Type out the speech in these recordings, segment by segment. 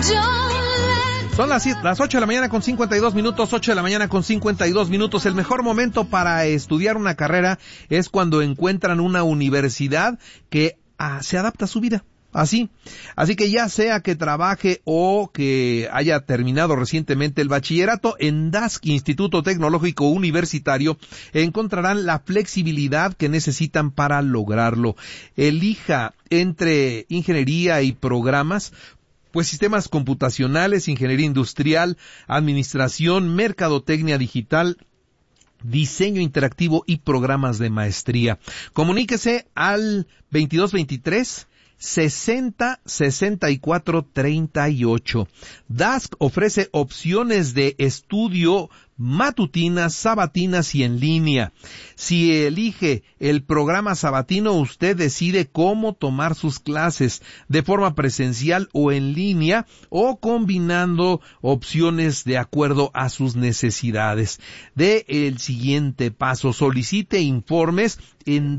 Son las 8 de la mañana con 52 minutos, 8 de la mañana con 52 minutos. El mejor momento para estudiar una carrera es cuando encuentran una universidad que se adapta a su vida. Así que ya sea que trabaje o que haya terminado recientemente el bachillerato, en DASC, Instituto Tecnológico Universitario, encontrarán la flexibilidad que necesitan para lograrlo. Elija entre ingeniería y programas, pues sistemas computacionales, ingeniería industrial, administración, mercadotecnia digital, diseño interactivo y programas de maestría. Comuníquese al 2223 60 64 38. DASC ofrece opciones de estudio matutinas, sabatinas y en línea. Si elige el programa sabatino, usted decide cómo tomar sus clases, de forma presencial o en línea, o combinando opciones de acuerdo a sus necesidades. Dé el siguiente paso, solicite informes en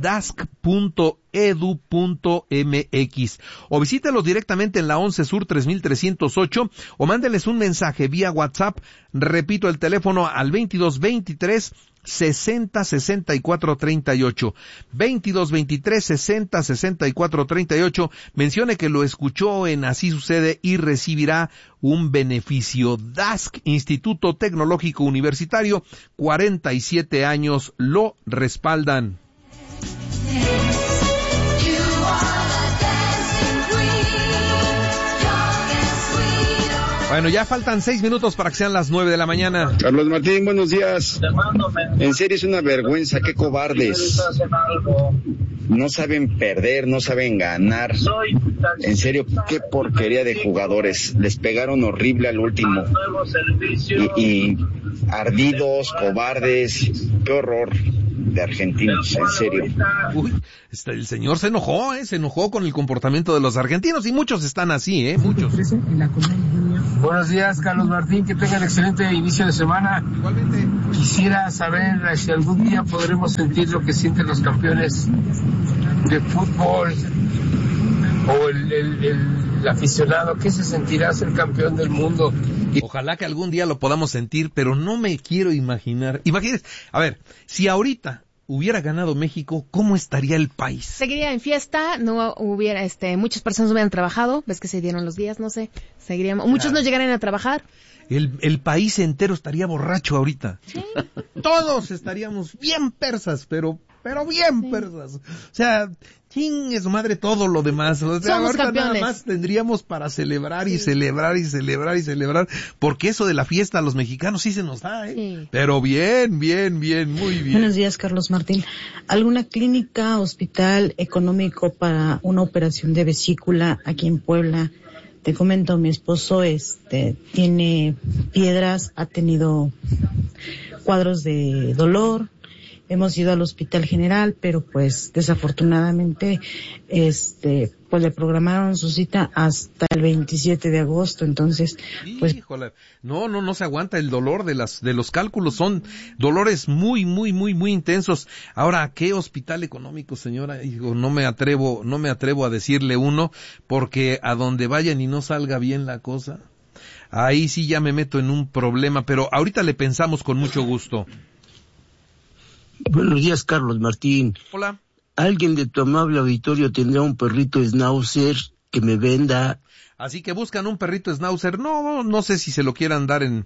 dasc.edu.mx o visítelos directamente en la 11 Sur 3308 o mándeles un mensaje vía WhatsApp. Repito el teléfono al 2223 60 64 38. 2223 60 64 38. Mencione que lo escuchó en Así Sucede y recibirá un beneficio. DASC, Instituto Tecnológico Universitario, 47 años lo respaldan. Bueno, ya faltan 6 minutos para que sean las 9 de la mañana. Carlos Martín, buenos días. En serio es una vergüenza, qué cobardes. No saben perder, no saben ganar. En serio, qué porquería de jugadores. Les pegaron horrible al último. Y ardidos, cobardes, qué horror de argentinos, en serio. Uy, el señor se enojó con el comportamiento de los argentinos y muchos están así, muchos. Buenos días, Carlos Martín, que tengan excelente inicio de semana. Igualmente. Quisiera saber si algún día podremos sentir lo que sienten los campeones de fútbol o el aficionado. ¿Qué se sentirá ser campeón del mundo? Ojalá que algún día lo podamos sentir, pero no me quiero imaginar. Imagínense, a ver, si ahorita hubiera ganado México, ¿cómo estaría el país? Seguiría en fiesta, no hubiera, muchas personas no hubieran trabajado, ves que se dieron los días, no sé, seguiríamos, muchos no llegarían a trabajar. El país entero estaría borracho ahorita. Sí. Todos estaríamos bien persas, pero bien persas. O sea, chingue su madre todo lo demás. O sea, ahorita campeones. Nada más tendríamos para celebrar y celebrar y celebrar y celebrar, porque eso de la fiesta a los mexicanos sí se nos da, Sí. Pero bien, muy bien. Buenos días, Carlos Martín. ¿Alguna clínica, hospital económico para una operación de vesícula aquí en Puebla? Te comento, mi esposo tiene piedras, ha tenido cuadros de dolor. Hemos ido al Hospital General, pero pues desafortunadamente pues le programaron su cita hasta el 27 de agosto, entonces pues híjole, no se aguanta el dolor de los cálculos, son dolores muy intensos. Ahora, ¿qué hospital económico, señora? Digo, no me atrevo a decirle uno, porque a donde vayan y no salga bien la cosa, ahí sí ya me meto en un problema, pero ahorita le pensamos con mucho gusto. Buenos días, Carlos Martín. Hola. ¿Alguien de tu amable auditorio tendrá un perrito schnauzer que me venda? Así que buscan un perrito schnauzer. No sé si se lo quieran dar en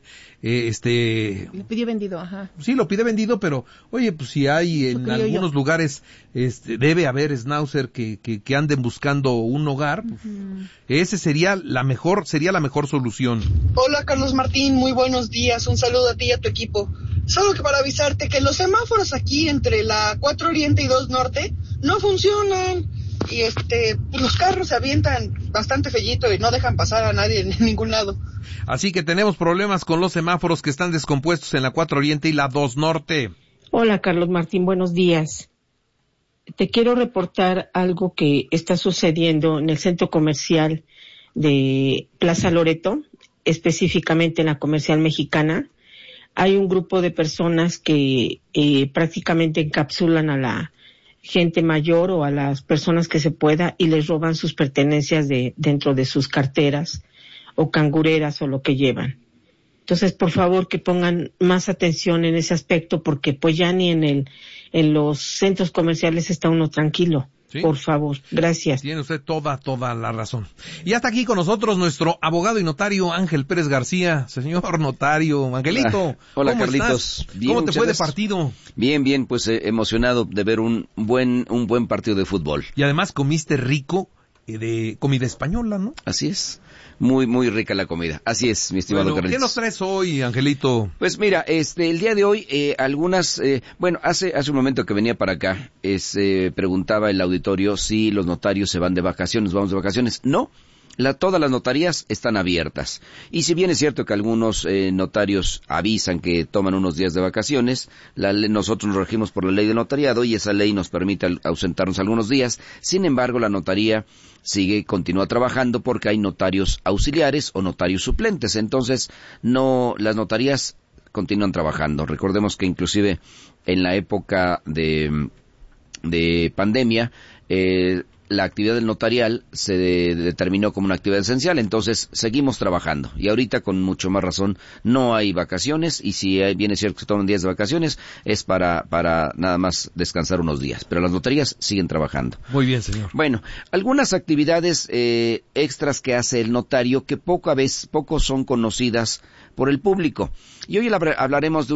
Lo pidió vendido, ajá. Sí, lo pide vendido, pero oye, pues si hay en algunos lugares debe haber schnauzer que anden buscando un hogar, pues, ese sería la mejor solución. Hola, Carlos Martín, muy buenos días. Un saludo a ti y a tu equipo. Solo que para avisarte que los semáforos aquí entre la 4 Oriente y 2 Norte no funcionan. Y pues los carros se avientan bastante fellito y no dejan pasar a nadie en ningún lado. Así que tenemos problemas con los semáforos que están descompuestos en la 4 Oriente y la 2 Norte. Hola, Carlos Martín, buenos días. Te quiero reportar algo que está sucediendo en el centro comercial de Plaza Loreto, específicamente en la Comercial Mexicana. Hay un grupo de personas que prácticamente encapsulan a la gente mayor o a las personas que se pueda y les roban sus pertenencias dentro de sus carteras o cangureras o lo que llevan. Entonces, por favor, que pongan más atención en ese aspecto, porque pues ya ni en los centros comerciales está uno tranquilo. ¿Sí? Por favor, gracias. Tiene usted toda la razón. Y hasta aquí con nosotros nuestro abogado y notario Ángel Pérez García. Señor notario, Angelito. Hola, ¿cómo Carlitos. estás? Bien, ¿cómo te fue de partido? Bien, pues emocionado de ver un buen partido de fútbol. Y además comiste rico de comida española, ¿no? Así es. Muy rica la comida. Así es, mi estimado Carlitos. ¿Qué nos traes hoy, Angelito? Pues mira, el día de hoy, hace un momento que venía para acá, preguntaba el auditorio si los notarios se van de vacaciones, vamos de vacaciones. No. Todas las notarías están abiertas. Y si bien es cierto que algunos notarios avisan que toman unos días de vacaciones, nosotros nos regimos por la ley de notariado y esa ley nos permite ausentarnos algunos días. Sin embargo, la notaría continúa trabajando porque hay notarios auxiliares o notarios suplentes. Entonces, las notarías continúan trabajando. Recordemos que inclusive en la época de pandemia, la actividad del notarial se determinó como una actividad esencial, entonces seguimos trabajando. Y ahorita con mucho más razón no hay vacaciones, y si bien es cierto que se toman días de vacaciones, es para nada más descansar unos días. Pero las notarías siguen trabajando. Muy bien, señor. Bueno, algunas actividades extras que hace el notario que poco son conocidas por el público. Y hoy hablaremos de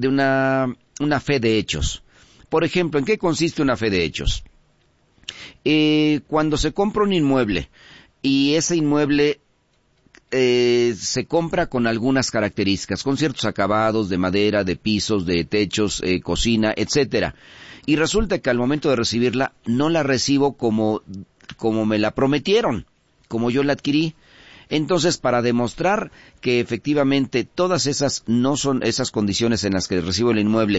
una fe de hechos. Por ejemplo, ¿en qué consiste una fe de hechos? Cuando se compra un inmueble y ese inmueble se compra con algunas características, con ciertos acabados de madera, de pisos, de techos, cocina, etcétera, y resulta que al momento de recibirla no la recibo como me la prometieron, como yo la adquirí. Entonces, para demostrar que efectivamente todas esas no son esas condiciones en las que recibo el inmueble,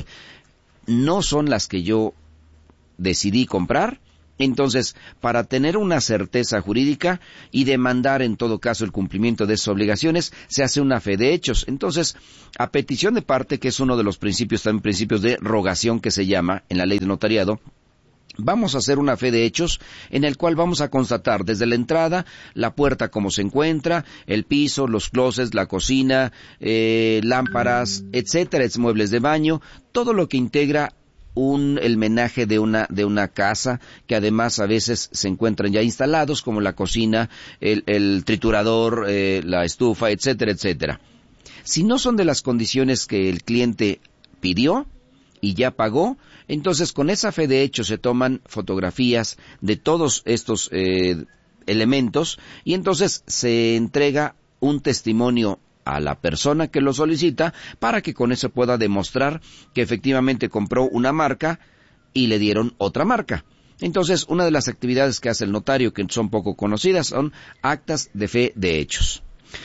no son las que yo decidí comprar, entonces, para tener una certeza jurídica y demandar en todo caso el cumplimiento de esas obligaciones, se hace una fe de hechos. Entonces, a petición de parte, que es uno de los principios de rogación que se llama en la ley de notariado, vamos a hacer una fe de hechos en el cual vamos a constatar desde la entrada, la puerta cómo se encuentra, el piso, los closets, la cocina, lámparas, etcétera, muebles de baño, todo lo que integra el menaje de una casa, que además a veces se encuentran ya instalados, como la cocina, el triturador, la estufa, etcétera, etcétera. Si no son de las condiciones que el cliente pidió y ya pagó, entonces con esa fe de hecho se toman fotografías de todos estos elementos y entonces se entrega un testimonio a la persona que lo solicita para que con eso pueda demostrar que efectivamente compró una marca y le dieron otra marca. Entonces, una de las actividades que hace el notario, que son poco conocidas, son actas de fe de hechos.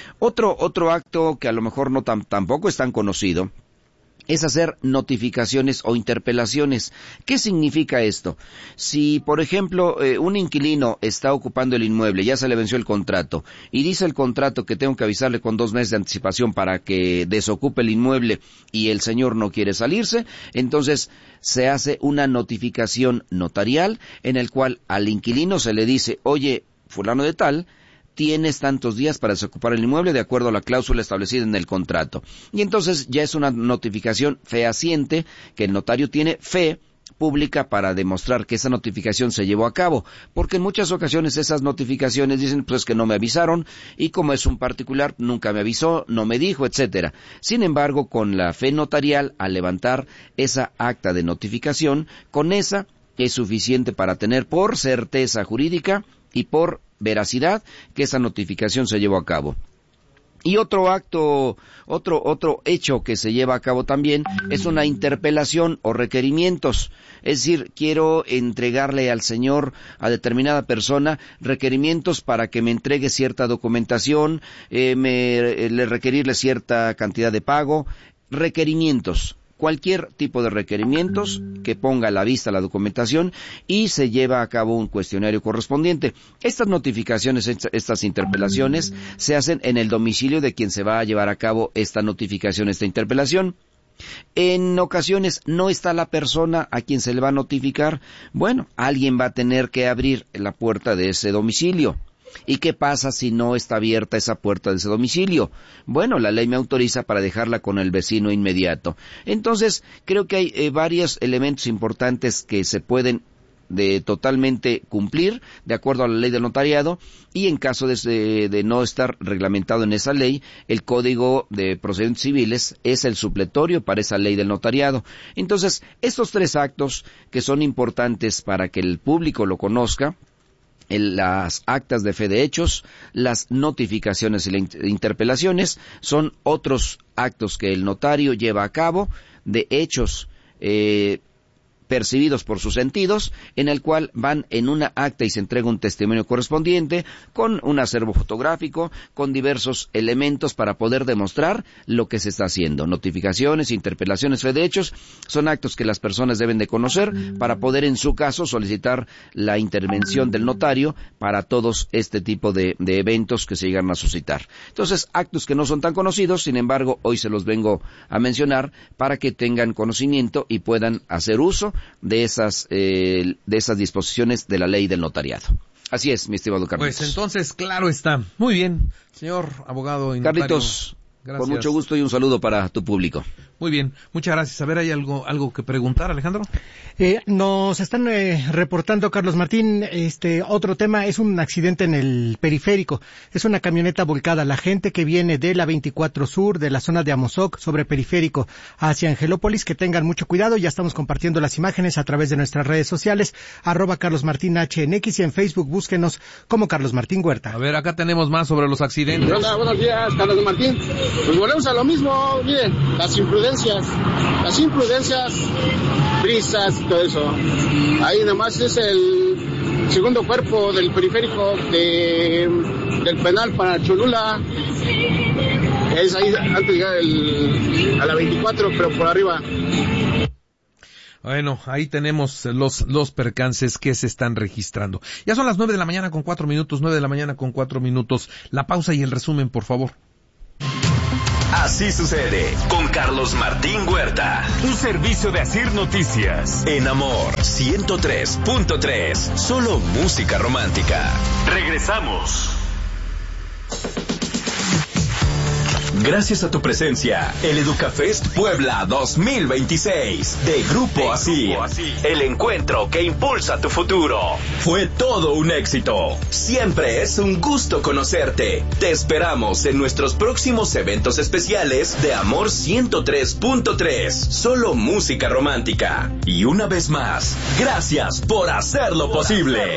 Otro acto que a lo mejor tampoco es tan conocido es hacer notificaciones o interpelaciones. ¿Qué significa esto? Si, por ejemplo, un inquilino está ocupando el inmueble, ya se le venció el contrato, y dice el contrato que tengo que avisarle con 2 meses de anticipación para que desocupe el inmueble y el señor no quiere salirse, entonces se hace una notificación notarial en el cual al inquilino se le dice, oye, fulano de tal, tienes tantos días para desocupar el inmueble de acuerdo a la cláusula establecida en el contrato. Y entonces ya es una notificación fehaciente que el notario tiene fe pública para demostrar que esa notificación se llevó a cabo, porque en muchas ocasiones esas notificaciones dicen pues que no me avisaron y como es un particular nunca me avisó, no me dijo, etcétera. Sin embargo, con la fe notarial, al levantar esa acta de notificación, con esa es suficiente para tener por certeza jurídica y por veracidad que esa notificación se llevó a cabo. Y otro hecho que se lleva a cabo también es una interpelación o requerimientos. Es decir, quiero entregarle al señor, a determinada persona, requerimientos para que me entregue cierta documentación, le requerirle cierta cantidad de pago, requerimientos. Cualquier tipo de requerimientos que ponga a la vista la documentación y se lleva a cabo un cuestionario correspondiente. Estas notificaciones, estas interpelaciones, se hacen en el domicilio de quien se va a llevar a cabo esta notificación, esta interpelación. En ocasiones no está la persona a quien se le va a notificar. Bueno, alguien va a tener que abrir la puerta de ese domicilio. ¿Y qué pasa si no está abierta esa puerta de ese domicilio? Bueno, la ley me autoriza para dejarla con el vecino inmediato. Entonces, creo que hay varios elementos importantes que se pueden totalmente cumplir de acuerdo a la ley del notariado, y en caso de no estar reglamentado en esa ley, el Código de Procedimientos Civiles es el supletorio para esa ley del notariado. Entonces, estos 3 actos que son importantes para que el público lo conozca: las actas de fe de hechos, las notificaciones y las interpelaciones, son otros actos que el notario lleva a cabo de hechos percibidos por sus sentidos, en el cual van en una acta y se entrega un testimonio correspondiente, con un acervo fotográfico, con diversos elementos para poder demostrar lo que se está haciendo. Notificaciones, interpelaciones, fe de hechos, son actos que las personas deben de conocer para poder, en su caso, solicitar la intervención del notario para todos este tipo de eventos que se llegan a suscitar. Entonces, actos que no son tan conocidos, sin embargo, hoy se los vengo a mencionar para que tengan conocimiento y puedan hacer uso de esas disposiciones de la ley del notariado. Así es, mi estimado Carlitos. Pues entonces, claro está. Muy bien, señor abogado y notario. Carlitos, gracias. Con mucho gusto y un saludo para tu público. Muy bien, muchas gracias. A ver, ¿hay algo que preguntar, Alejandro? Nos están reportando, Carlos Martín, otro tema es un accidente en el periférico. Es una camioneta volcada. La gente que viene de la 24 Sur, de la zona de Amozoc, sobre periférico hacia Angelópolis, que tengan mucho cuidado. Ya estamos compartiendo las imágenes a través de nuestras redes sociales, @CarlosMartinHNX, y en Facebook búsquenos como Carlos Martín Huerta. A ver, acá tenemos más sobre los accidentes. Hola, buenos días, Carlos Martín. Pues volvemos a lo mismo, miren, las imprudencias, prisas, todo eso. Ahí nomás es el segundo cuerpo del periférico del penal para Cholula. Es ahí antes de llegar a la 24, pero por arriba. Bueno, ahí tenemos los percances que se están registrando. Ya son las 9 de la mañana con 4 minutos, 9 de la mañana con 4 minutos. La pausa y el resumen, por favor. Así sucede con Carlos Martín Huerta. Un servicio de Asir Noticias. En Amor 103.3. Solo música romántica. Regresamos. Gracias a tu presencia, el EducaFest Puebla 2026 de Grupo Asir. El encuentro que impulsa tu futuro. Fue todo un éxito. Siempre es un gusto conocerte. Te esperamos en nuestros próximos eventos especiales de Amor 103.3. Solo música romántica. Y una vez más, gracias por hacerlo posible.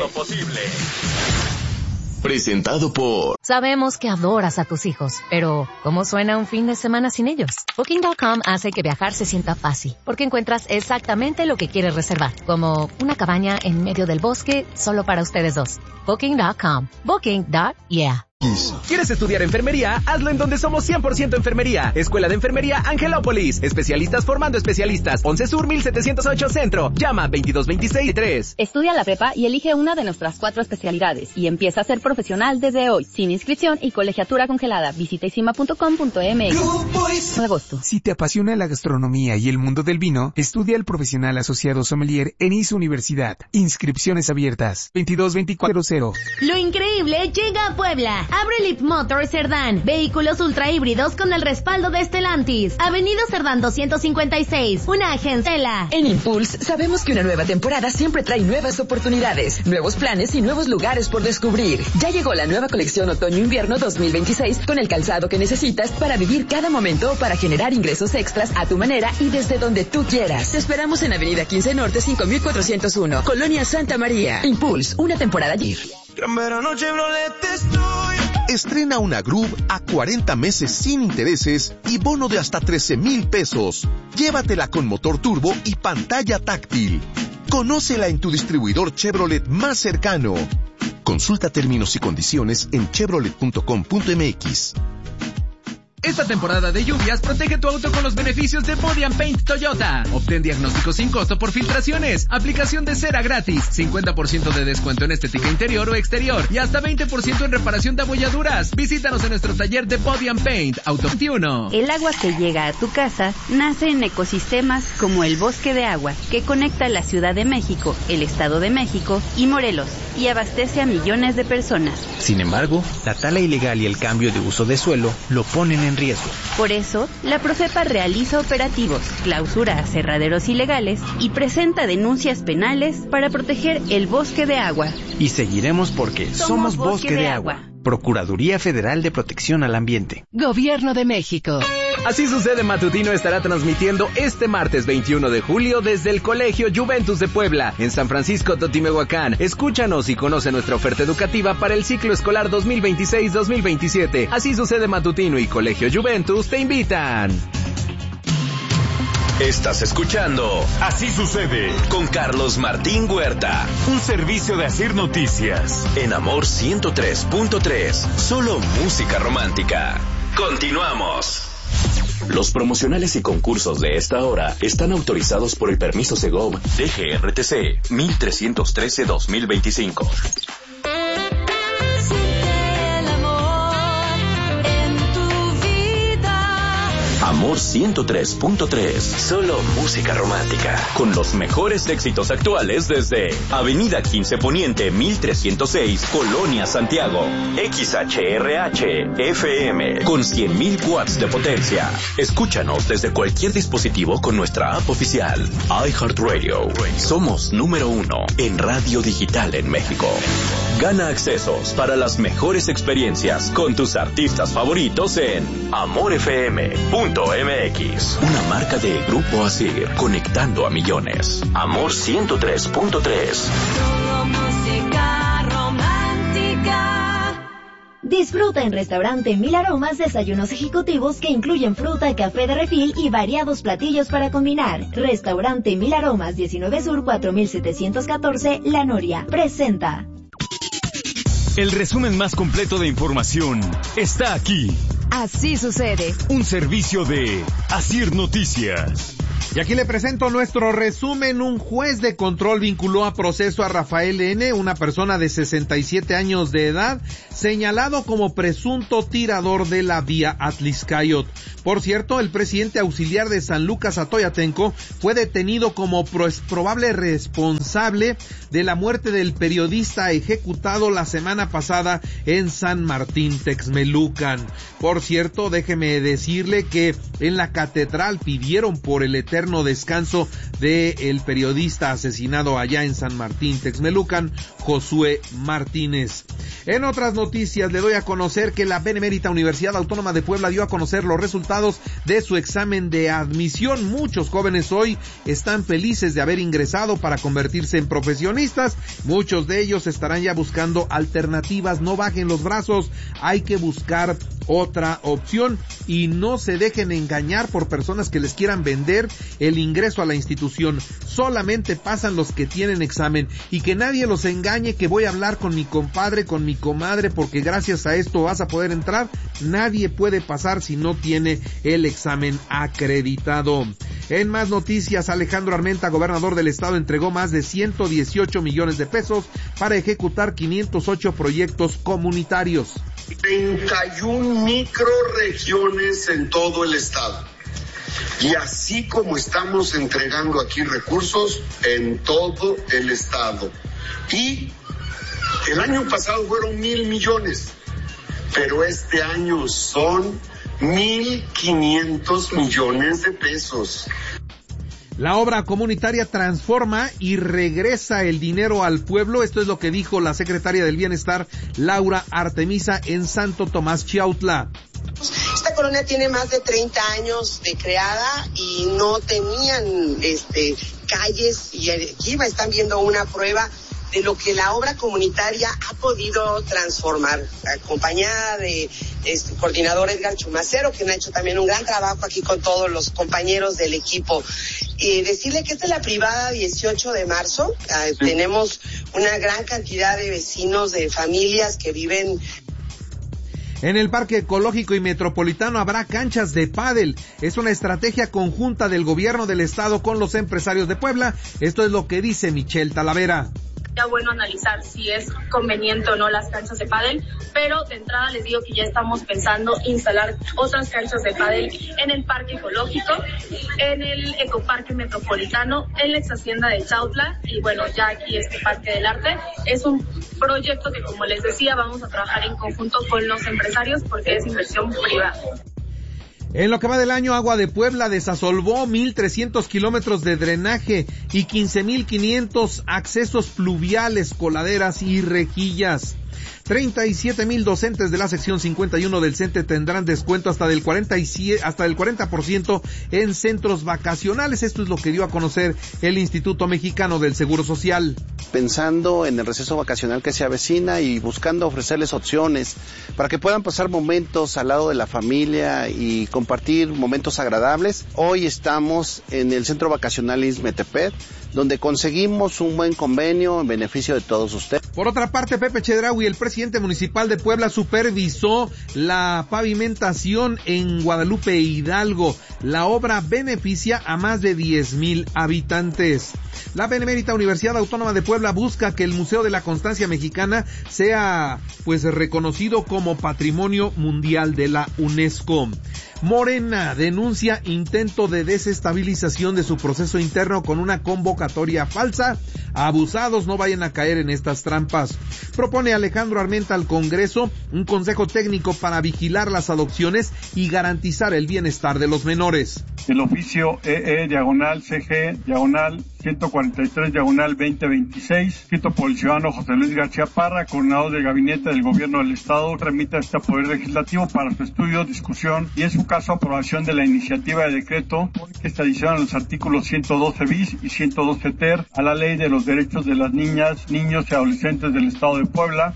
Presentado por... Sabemos que adoras a tus hijos, pero ¿cómo suena un fin de semana sin ellos? Booking.com hace que viajar se sienta fácil, porque encuentras exactamente lo que quieres reservar, como una cabaña en medio del bosque solo para ustedes dos. Booking.com. Booking.yeah. ¿Quieres estudiar enfermería? Hazlo en donde somos 100% enfermería. Escuela de Enfermería Angelópolis. Especialistas formando especialistas. 11 Sur 1708 Centro. Llama 2226-3. Estudia la prepa y elige una de nuestras 4 especialidades y empieza a ser profesional desde hoy, sin inscripción y colegiatura congelada. Visita isima.com.mx. Agosto. Si te apasiona la gastronomía y el mundo del vino, estudia el profesional asociado sommelier en ISA Universidad. Inscripciones abiertas. 222400. Lo increíble llega a Puebla. Abre Leap Motors Cerdán. Vehículos ultra híbridos con el respaldo de Stellantis. Avenida Cerdán 256. Una agencia. En Impulse sabemos que una nueva temporada siempre trae nuevas oportunidades, nuevos planes y nuevos lugares por descubrir. Ya llegó la nueva colección Otoño-Invierno 2026 con el calzado que necesitas para vivir cada momento o para generar ingresos extras a tu manera y desde donde tú quieras. Te esperamos en Avenida 15 Norte 5401, Colonia Santa María. Impulse, una temporada allí. Estrena una Groove a 40 meses sin intereses y bono de hasta 13,000 pesos. Llévatela con motor turbo y pantalla táctil. Conócela en tu distribuidor Chevrolet más cercano. Consulta términos y condiciones en chevrolet.com.mx. Esta temporada de lluvias, protege tu auto con los beneficios de Body and Paint Toyota. Obtén diagnóstico sin costo por filtraciones, aplicación de cera gratis, 50% de descuento en estética interior o exterior y hasta 20% en reparación de abolladuras. Visítanos en nuestro taller de Body and Paint, Auto 21. El agua que llega a tu casa nace en ecosistemas como el Bosque de Agua, que conecta la Ciudad de México, el Estado de México y Morelos, y abastece a millones de personas. Sin embargo, la tala ilegal y el cambio de uso de suelo lo ponen en riesgo. Por eso, la Profepa realiza operativos, clausura aserraderos ilegales y presenta denuncias penales para proteger el bosque de agua. Y seguiremos porque somos Bosque de Agua. Procuraduría Federal de Protección al Ambiente. Gobierno de México. Así Sucede Matutino estará transmitiendo este martes 21 de julio desde el Colegio Juventus de Puebla, en San Francisco Totimehuacán. Escúchanos y conoce nuestra oferta educativa para el ciclo escolar 2026-2027. Así Sucede Matutino y Colegio Juventus te invitan. Estás escuchando Así Sucede con Carlos Martín Huerta. Un servicio de Asir Noticias. En Amor 103.3. Solo música romántica. Continuamos. Los promocionales y concursos de esta hora están autorizados por el permiso Segov DGRTC 1313-2025. Amor 103.3, solo música romántica, con los mejores éxitos actuales desde Avenida 15 Poniente 1306, Colonia Santiago, XHRH FM, con 100.000 watts de potencia. Escúchanos desde cualquier dispositivo con nuestra app oficial, iHeartRadio. Somos número 1 en radio digital en México. Gana accesos para las mejores experiencias con tus artistas favoritos en amorfm.mx, una marca de Grupo Asir, conectando a millones. Amor 103.3. Música romántica. Disfruta en Restaurante Mil Aromas desayunos ejecutivos que incluyen fruta, café de refil y variados platillos para combinar. Restaurante Mil Aromas, 19 Sur 4714, La Noria. Presenta. El resumen más completo de información está aquí. Así Sucede. Un servicio de Asir Noticias. Y aquí le presento nuestro resumen. Un juez de control vinculó a proceso a Rafael N., una persona de 67 años de edad, señalado como presunto tirador de la vía Atlixcayot. Por cierto, el presidente auxiliar de San Lucas Atoyatenco fue detenido como probable responsable de la muerte del periodista ejecutado la semana pasada en San Martín Texmelucan. Por cierto, déjeme decirle que en la catedral pidieron por el eterno descanso del periodista asesinado allá en San Martín Texmelucan, Josué Martínez. En otras noticias le doy a conocer que la Benemérita Universidad Autónoma de Puebla dio a conocer los resultados de su examen de admisión. Muchos jóvenes hoy están felices de haber ingresado para convertirse en profesionistas. Muchos de ellos estarán ya buscando alternativas. No bajen los brazos, hay que buscar otra opción y no se dejen engañar por personas que les quieran vender el ingreso a la institución. Solamente pasan los que tienen examen, y que nadie los engañe que voy a hablar con mi compadre, con mi comadre, porque gracias a esto vas a poder entrar. Nadie puede pasar si no tiene el examen acreditado. En más noticias, Alejandro Armenta, gobernador del estado, entregó más de 118 millones de pesos para ejecutar 508 proyectos comunitarios. 31 microrregiones en todo el estado. Y así como estamos entregando aquí recursos en todo el estado. Y el año pasado fueron 1,000 millones, pero este año son 1,500 millones de pesos. La obra comunitaria transforma y regresa el dinero al pueblo. Esto es lo que dijo la secretaria del Bienestar, Laura Artemisa, en Santo Tomás Chiautla. Esta colonia tiene más de 30 años de creada y no tenían calles, y aquí están viendo una prueba de lo que la obra comunitaria ha podido transformar, acompañada de coordinador Edgar Chumacero, quien ha hecho también un gran trabajo aquí con todos los compañeros del equipo. Decirle que esta es la privada 18 de marzo, tenemos una gran cantidad de vecinos, de familias que viven. En el Parque Ecológico y Metropolitano habrá canchas de pádel. Es una estrategia conjunta del gobierno del estado con los empresarios de Puebla. Esto es lo que dice Michelle Talavera. Ya bueno analizar si es conveniente o no las canchas de pádel, pero de entrada les digo que ya estamos pensando instalar otras canchas de pádel en el Parque Ecológico, en el Ecoparque Metropolitano, en la ex hacienda de Chautla y bueno, ya aquí este Parque del Arte. Es un proyecto que, como les decía, vamos a trabajar en conjunto con los empresarios porque es inversión privada. En lo que va del año, Agua de Puebla desasolvó 1,300 kilómetros de drenaje y 15,500 accesos pluviales, coladeras y rejillas. 37,000 docentes de la sección 51 del CENTE tendrán descuento hasta del 40% en centros vacacionales. Esto es lo que dio a conocer el Instituto Mexicano del Seguro Social. Pensando en el receso vacacional que se avecina y buscando ofrecerles opciones para que puedan pasar momentos al lado de la familia y compartir momentos agradables. Hoy estamos en el Centro Vacacional Izmetepec, donde conseguimos un buen convenio en beneficio de todos ustedes. Por otra parte, Pepe Chedraui, el presidente municipal de Puebla, supervisó la pavimentación en Guadalupe Hidalgo. La obra beneficia a más de 10,000 habitantes. La Benemérita Universidad Autónoma de Puebla busca que el Museo de la Constancia Mexicana sea reconocido como Patrimonio Mundial de la UNESCO. Morena denuncia intento de desestabilización de su proceso interno con una convocatoria falsa. Abusados no vayan a caer en estas trampas. Propone Alejandro Armenta al Congreso un consejo técnico para vigilar las adopciones y garantizar el bienestar de los menores. El oficio EE/CG/143/2026, escrito por el ciudadano José Luis García Parra, coordinador del Gabinete del Gobierno del Estado, remite a este Poder Legislativo para su estudio, discusión y, en su caso, aprobación de la iniciativa de decreto que se adiciona los artículos 112 bis y 112 ter a la Ley de los Derechos de las Niñas, Niños y Adolescentes del Estado de Puebla.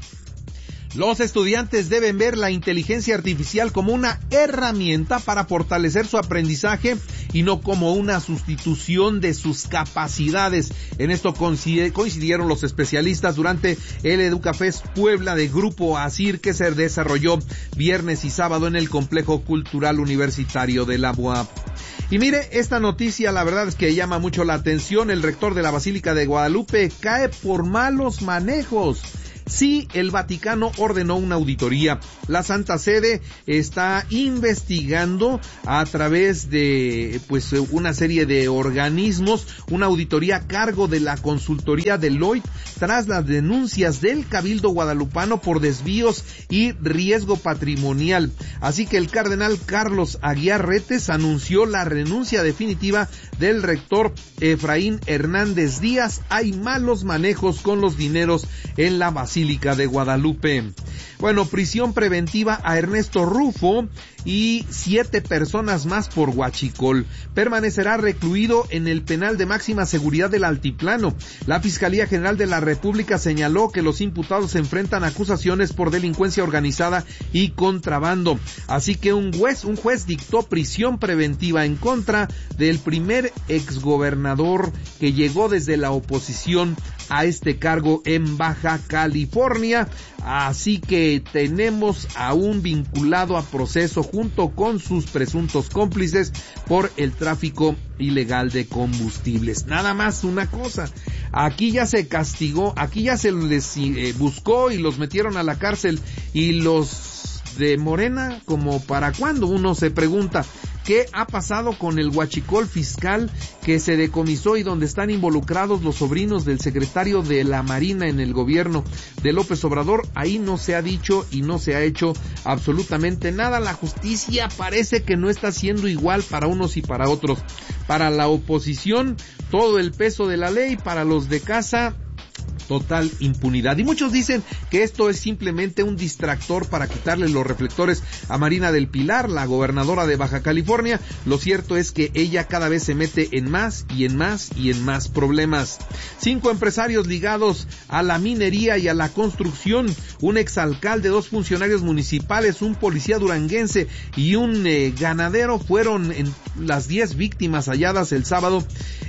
Los estudiantes deben ver la inteligencia artificial como una herramienta para fortalecer su aprendizaje y no como una sustitución de sus capacidades. En esto coincidieron los especialistas durante el EducaFest Puebla de Grupo ASIR, que se desarrolló viernes y sábado en el Complejo Cultural Universitario de la UAP. Y mire, esta noticia la verdad es que llama mucho la atención. El rector de la Basílica de Guadalupe cae por malos manejos. Sí, el Vaticano ordenó una auditoría. La Santa Sede está investigando a través de una serie de organismos una auditoría a cargo de la consultoría Deloitte tras las denuncias del Cabildo guadalupano por desvíos y riesgo patrimonial. Así que el cardenal Carlos Aguiar Retes anunció la renuncia definitiva del rector Efraín Hernández Díaz. Hay malos manejos con los dineros en la Basílica de Guadalupe. Bueno, prisión preventiva a Ernesto Rufo y 7 personas más por huachicol. Permanecerá recluido en el penal de máxima seguridad del Altiplano. La Fiscalía General de la República señaló que los imputados enfrentan acusaciones por delincuencia organizada y contrabando. Así que un juez dictó prisión preventiva en contra del primer exgobernador que llegó desde la oposición a este cargo en Baja California. Así que tenemos a un vinculado a proceso junto con sus presuntos cómplices por el tráfico ilegal de combustibles. Nada más una cosa, aquí ya se castigó, aquí ya se les buscó y los metieron a la cárcel, y los de Morena, como para cuándo, uno se pregunta. ¿Qué ha pasado con el huachicol fiscal que se decomisó y donde están involucrados los sobrinos del secretario de la Marina en el gobierno de López Obrador? Ahí no se ha dicho y no se ha hecho absolutamente nada. La justicia parece que no está siendo igual para unos y para otros. Para la oposición, todo el peso de la ley; para los de casa, total impunidad. Y muchos dicen que esto es simplemente un distractor para quitarle los reflectores a Marina del Pilar, la gobernadora de Baja California. Lo cierto es que ella cada vez se mete en más y en más y en más problemas. 5 empresarios ligados a la minería y a la construcción, un exalcalde, 2 funcionarios municipales, un policía duranguense y un ganadero fueron en las 10 víctimas halladas el sábado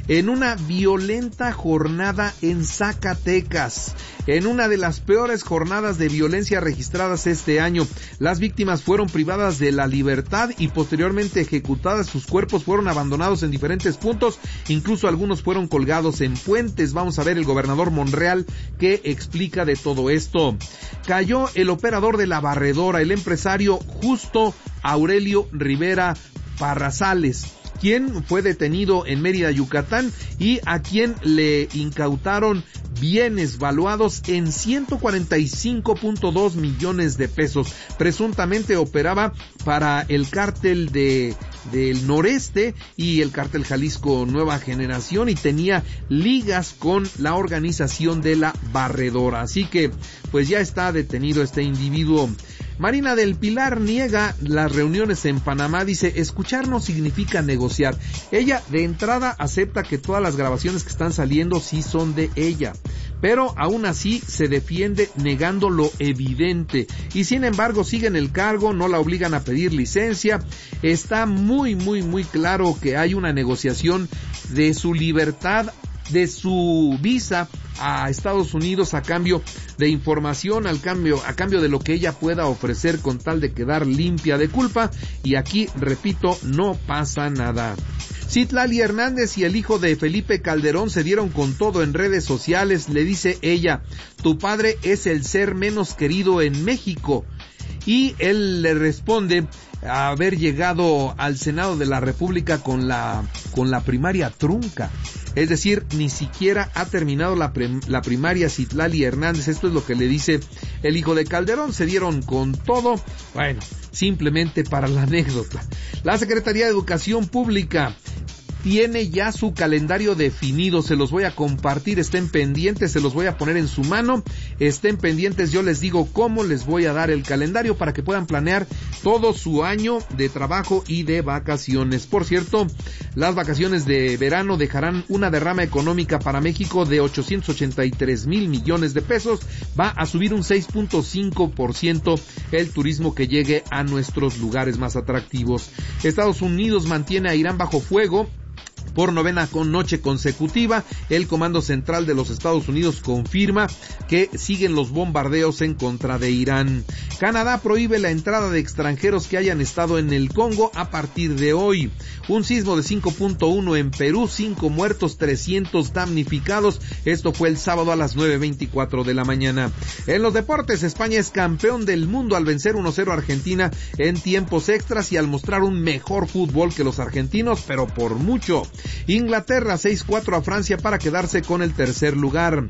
en una violenta jornada en Zacatecas. En una de las peores jornadas de violencia registradas este año, las víctimas fueron privadas de la libertad y posteriormente ejecutadas. Sus cuerpos fueron abandonados en diferentes puntos, incluso algunos fueron colgados en puentes. Vamos a ver el gobernador Monreal qué explica de todo esto. Cayó el operador de la barredora, el empresario Justo Aurelio Rivera Parrazales, quien fue detenido en Mérida, Yucatán, y a quien le incautaron bienes valuados en 145.2 millones de pesos. Presuntamente operaba para el cártel del noreste y el cártel Jalisco Nueva Generación y tenía ligas con la organización de la barredora. Así que pues ya está detenido este individuo. Marina del Pilar niega las reuniones en Panamá, dice, escuchar no significa negociar. Ella de entrada acepta que todas las grabaciones que están saliendo sí son de ella, pero aún así se defiende negando lo evidente. Y sin embargo sigue en el cargo, no la obligan a pedir licencia. Está muy claro que hay una negociación de su libertad, de su visa a Estados Unidos a cambio de información, a cambio de lo que ella pueda ofrecer con tal de quedar limpia de culpa. Y aquí, repito, no pasa nada. Citlali Hernández y el hijo de Felipe Calderón se dieron con todo en redes sociales. Le dice ella, tu padre es el ser menos querido en México. Y él le responde a haber llegado al Senado de la República con la primaria trunca. Es decir, ni siquiera ha terminado la primaria Citlali Hernández. Esto es lo que le dice el hijo de Calderón. Se dieron con todo. Bueno, simplemente para la anécdota. La Secretaría de Educación Pública tiene ya su calendario definido, se los voy a compartir, estén pendientes, se los voy a poner en su mano, estén pendientes, yo les digo cómo les voy a dar el calendario para que puedan planear todo su año de trabajo y de vacaciones. Por cierto, las vacaciones de verano dejarán una derrama económica para México de 883 mil millones de pesos, va a subir un 6.5% el turismo que llegue a nuestros lugares más atractivos. Estados Unidos mantiene a Irán bajo fuego por 9ª noche consecutiva. El Comando Central de los Estados Unidos confirma que siguen los bombardeos en contra de Irán. Canadá prohíbe la entrada de extranjeros que hayan estado en el Congo a partir de hoy. Un sismo de 5.1 en Perú, 5 muertos, 300 damnificados. Esto fue el sábado a las 9:24 de la mañana. En los deportes, España es campeón del mundo al vencer 1-0 a Argentina en tiempos extras y al mostrar un mejor fútbol que los argentinos, pero por mucho. Inglaterra 6-4 a Francia para quedarse con el tercer lugar.